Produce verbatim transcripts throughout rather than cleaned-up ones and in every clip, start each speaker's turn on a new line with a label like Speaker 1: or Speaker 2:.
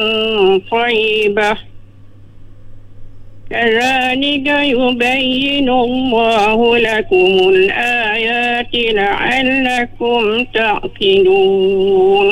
Speaker 1: طيبة كذلك يبين الله لكم الآيات لعلكم تعقلون.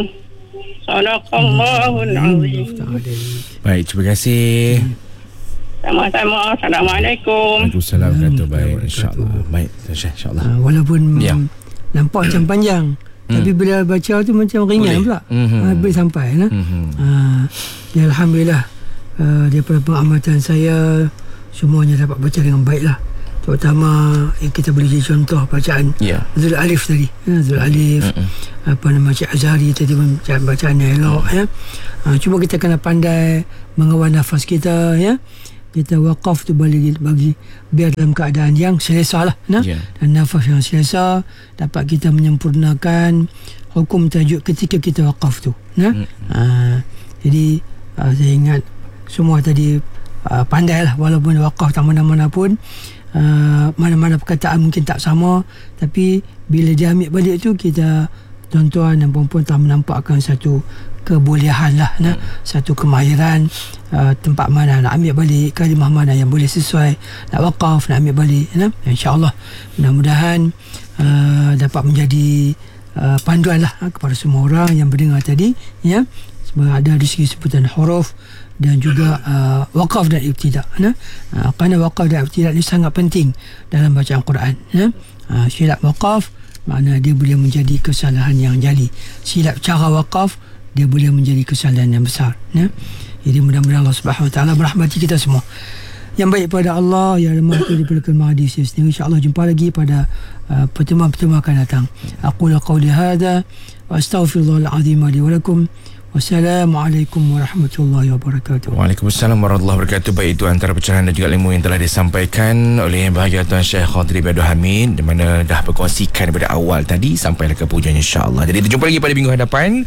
Speaker 1: Sadaqallahul Azim.
Speaker 2: Baik, terima kasih.
Speaker 1: Sama-sama. Assalamualaikum.
Speaker 2: Waalaikumsalam warahmatullahi wabarakatuh. InsyaAllah. Baik, insyaAllah.
Speaker 3: Uh, walaupun
Speaker 2: Ya.
Speaker 3: nampak macam panjang, tapi bila baca tu macam ringan pula.
Speaker 2: Mhm.
Speaker 3: Uh, boleh sampai lah.
Speaker 2: Mhm.
Speaker 3: Uh, ya, Alhamdulillah, uh, daripada pengamatan saya semuanya dapat baca dengan baik lah. Terutama yang kita boleh jadi contoh bacaan
Speaker 2: Ya.
Speaker 3: Zul Alif tadi, ya, Zul Alif,
Speaker 2: Mm-mm.
Speaker 3: apa nama Cik Azhari tadi bacaan bacaan yang elok, ya. Uh, cuma kita kena pandai mengawal nafas kita, ya. Kita wakaf tu bagi, bagi biar dalam keadaan yang selesa lah, nah?
Speaker 2: Ya.
Speaker 3: Dan nafas yang selesa dapat kita menyempurnakan hukum tajuk ketika kita wakaf tu, nah?
Speaker 2: Mm.
Speaker 3: Uh, jadi uh, saya ingat semua tadi uh, pandai lah, walaupun wakaf tak mana-mana pun, uh, mana-mana perkataan mungkin tak sama, tapi bila dia ambil balik tu, kita tuan-tuan dan puan-puan telah menampakkan satu kebolehan lah, nah? Satu kemahiran, uh, tempat mana nak ambil balik, kalimah mana yang boleh sesuai nak wakaf, nak ambil balik, nah? InsyaAllah mudah-mudahan uh, dapat menjadi uh, panduan lah uh, kepada semua orang yang mendengar tadi, ya. Semoga ada dari segi sebutan huruf dan juga uh, wakaf dan ibtidak, nah? Uh, kerana wakaf dan ibtidak ini sangat penting dalam bacaan Quran, ya. Uh, silap wakaf makna dia boleh menjadi kesalahan yang jali. Silap cara wakaf dia boleh menjadi kesalahan yang besar, ya. Jadi mudah-mudahan Allah Subhanahu Wa Taala merahmati kita semua. Yang baik pada Allah, yang lemah itu daripada kelemahan diri sendiri. InsyaAllah jumpa lagi pada uh, pertemuan-pertemuan akan datang. Aqulu qawli hadha wa astaghfirullahal azim li wa lakum. Wassalamualaikum warahmatullahi wabarakatuh.
Speaker 2: Waalaikumsalam warahmatullahi wabarakatuh. Baik, itu antara pencerahan dan juga ilmu yang telah disampaikan oleh Yang Berbahagia Tuan Syekh Khadir Abdul Hamid, di mana dah berkongsikan daripada awal tadi sampailah ke pujian, insya-Allah. Jadi kita jumpa lagi pada minggu hadapan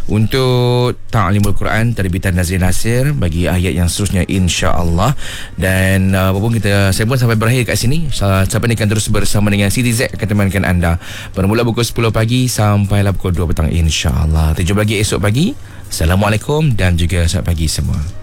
Speaker 2: untuk Ta'limul Quran terbitan Nazrin Nasir bagi ayat yang seterusnya, insya-Allah. Dan uh, apapun kita, saya pun sampai berakhir kat sini. Siapa ni akan terus bersama dengan Siti Z akan temankan anda bermula pukul sepuluh pagi sampailah pukul dua petang, insya-Allah. Kita jumpa lagi esok pagi. Assalamualaikum dan juga selamat pagi semua.